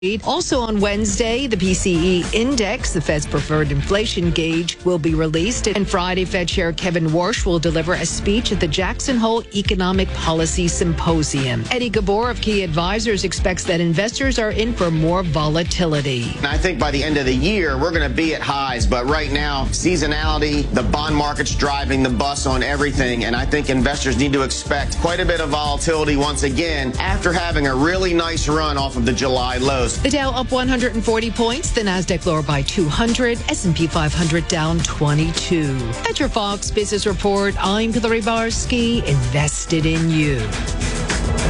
Also on Wednesday, the PCE index, the Fed's preferred inflation gauge, will be released. And Friday, Fed Chair Kevin Warsh will deliver a speech at the Jackson Hole Economic Policy Symposium. Eddie Gabor of Key Advisors expects that investors are in for more volatility. I think by the end of the year, we're going to be at highs. But right now, seasonality, the bond market's driving the bus on everything. And I think investors need to expect quite a bit of volatility once again after having a really nice run off of the July lows. The Dow up 140 points, the Nasdaq lower by 200, S&P 500 down 22. At your Fox Business Report, I'm Hillary Barsky, invested in you.